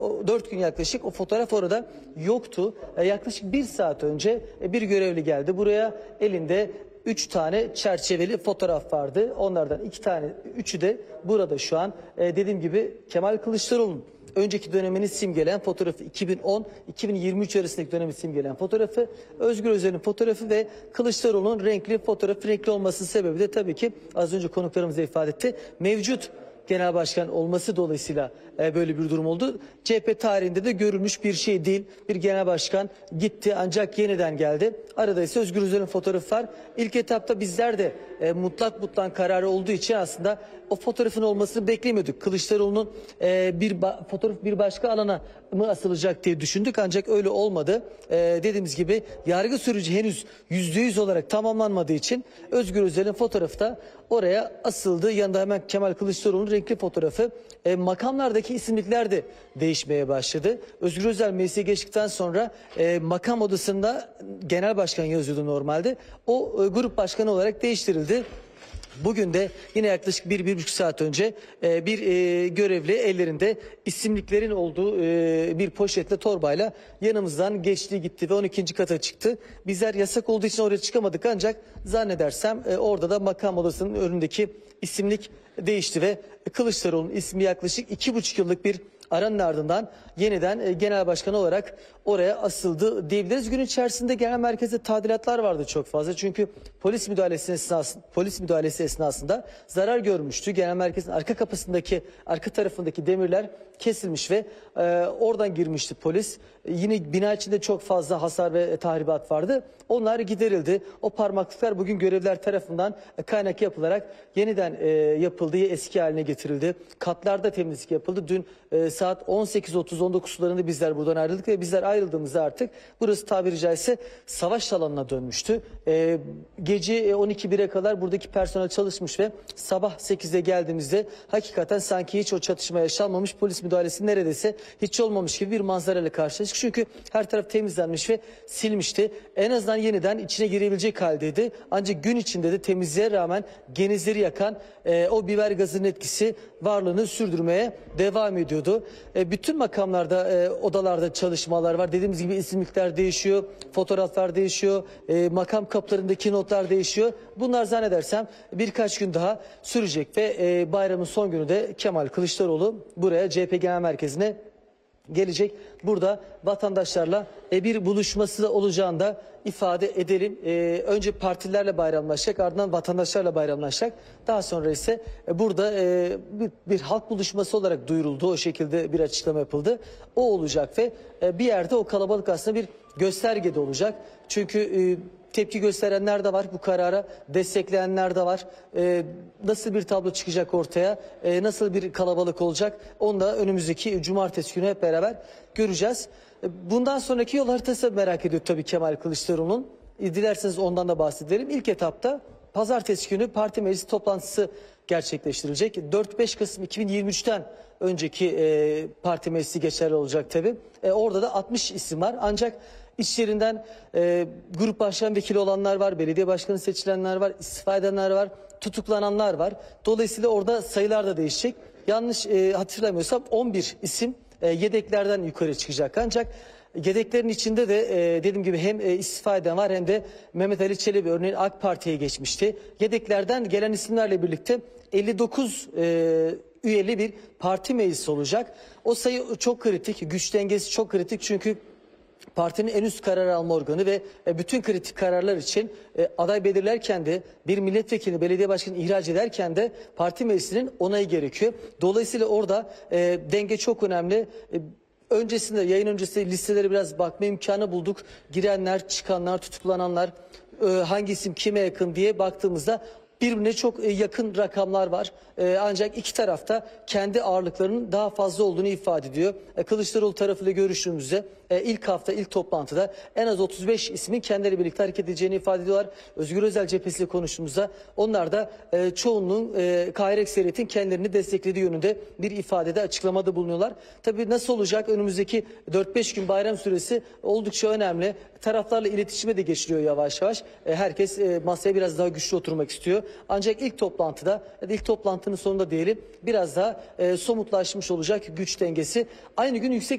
O 4 gün yaklaşık o fotoğraf orada yoktu. Yaklaşık 1 saat önce bir görevli geldi. Buraya elinde 3 tane çerçeveli fotoğraf vardı. Onlardan 2 tane, 3'ü de burada şu an. Dediğim gibi Kemal Kılıçdaroğlu'nun önceki dönemini simgeleyen fotoğrafı, 2010-2023 arasındaki dönemi simgeleyen fotoğrafı, Özgür Özel'in fotoğrafı ve Kılıçdaroğlu'nun renkli fotoğrafı. Renkli olmasının sebebi de tabii ki az önce konuklarımız da ifade etti, mevcut genel başkan olması dolayısıyla böyle bir durum oldu. CHP tarihinde de görülmüş bir şey değil. Bir genel başkan gitti ancak yeniden geldi. Arada ise Özgür Özel'in fotoğrafı var. İlk etapta bizler de mutlak kararı olduğu için aslında o fotoğrafın olmasını beklemiyorduk. Kılıçdaroğlu'nun fotoğraf bir başka alana mı asılacak diye düşündük ancak öyle olmadı. Dediğimiz gibi yargı süreci henüz %100 olarak tamamlanmadığı için Özgür Özel'in fotoğrafı da oraya asıldı. Yanında hemen Kemal Kılıçdaroğlu'nun renkli fotoğrafı. Makamlardaki isimlikler de değişmeye başladı. Özgür Özel meclise geçtikten sonra makam odasında genel başkan yazıyordu normalde. O grup başkanı olarak değiştirildi. Bugün de yine yaklaşık 1-1,5 saat önce bir görevli ellerinde isimliklerin olduğu bir poşetle, torbayla yanımızdan geçti gitti ve 12. kata çıktı. Bizler yasak olduğu için oraya çıkamadık ancak zannedersem orada da makam odasının önündeki isimlik değişti ve Kılıçdaroğlu'nun ismi yaklaşık 2,5 yıllık bir aranın ardından yeniden genel başkan olarak oraya asıldı diyebiliriz. Gün içerisinde genel merkezde tadilatlar vardı çok fazla. Çünkü polis müdahalesi esnasında zarar görmüştü. Genel merkezin arka tarafındaki demirler kesilmiş ve oradan girmişti polis. Yine bina içinde çok fazla hasar ve tahribat vardı. Onlar giderildi. O parmaklıklar bugün görevliler tarafından kaynak yapılarak yeniden yapıldı, eski haline getirildi. Katlarda temizlik yapıldı. Dün saat 18.30-19 sularında bizler buradan ayrıldık ve bizler ayrıldığımızda artık burası tabiri caizse savaş alanına dönmüştü. Gece 12-1'e kadar buradaki personel çalışmış ve sabah 8'de geldiğimizde hakikaten sanki hiç o çatışma yaşanmamış, polis müdahalesi neredeyse hiç olmamış gibi bir manzarayla karşılaştık. Çünkü her taraf temizlenmiş ve silmişti. En azından yeniden içine girebilecek haldeydi. Ancak gün içinde de temizliğe rağmen genizleri yakan o biber gazının etkisi varlığını sürdürmeye devam ediyordu. Bütün makamlarda, odalarda çalışmalar var. Dediğimiz gibi isimlikler değişiyor, fotoğraflar değişiyor, makam kapılarındaki notlar değişiyor. Bunlar zannedersem birkaç gün daha sürecek ve bayramın son günü de Kemal Kılıçdaroğlu buraya CHP Genel Merkezi'ne gelecek. Burada vatandaşlarla bir buluşması da olacağını da ifade edelim. Önce partilerle bayramlaşacak, ardından vatandaşlarla bayramlaşacak. Daha sonra ise burada bir halk buluşması olarak duyuruldu. O şekilde bir açıklama yapıldı. O olacak ve bir yerde o kalabalık aslında bir gösterge de olacak. Çünkü tepki gösterenler de var, bu karara destekleyenler de var. Nasıl bir tablo çıkacak ortaya, nasıl bir kalabalık olacak, onu da önümüzdeki cumartesi günü hep beraber göreceğiz. Bundan sonraki yol haritası merak ediyor tabii Kemal Kılıçdaroğlu'nun. Dilerseniz ondan da bahsedelim. İlk etapta pazartesi günü parti meclisi toplantısı gerçekleştirilecek. 4-5 Kasım 2023'ten önceki parti meclisi geçerli olacak tabii. Orada da 60 isim var ancak İçlerinden grup başkan vekili olanlar var, belediye başkanı seçilenler var, istifa edenler var, tutuklananlar var. Dolayısıyla orada sayılar da değişecek. Yanlış hatırlamıyorsam 11 isim yedeklerden yukarı çıkacak. Ancak yedeklerin içinde de dediğim gibi hem istifa eden var hem de Mehmet Ali Çelebi örneğin AK Parti'ye geçmişti. Yedeklerden gelen isimlerle birlikte 59 üyeli bir parti meclisi olacak. O sayı çok kritik, güç dengesi çok kritik çünkü partinin en üst karar alma organı ve bütün kritik kararlar için aday belirlerken de bir milletvekili, belediye başkanı ihraç ederken de parti meclisinin onayı gerekiyor. Dolayısıyla orada denge çok önemli. Öncesinde, yayın öncesinde listelere biraz bakma imkanı bulduk. Girenler, çıkanlar, tutuklananlar, hangi isim kime yakın diye baktığımızda birbirine çok yakın rakamlar var. Ancak iki tarafta kendi ağırlıklarının daha fazla olduğunu ifade ediyor. Kılıçdaroğlu tarafıyla görüştüğümüzde ilk toplantıda en az 35 ismin kendileriyle birlikte hareket edeceğini ifade ediyorlar. Özgür Özel cephesiyle konuştuğumuzda onlar da çoğunluğun Kahire Ekseriyetin kendilerini desteklediği yönünde bir ifadede, açıklamada bulunuyorlar. Tabii nasıl olacak? Önümüzdeki 4-5 gün bayram süresi oldukça önemli. Taraflarla iletişime de geçiliyor yavaş yavaş. Herkes masaya biraz daha güçlü oturmak istiyor. Ancak ilk toplantının sonunda diyelim biraz daha somutlaşmış olacak güç dengesi. Aynı gün Yüksek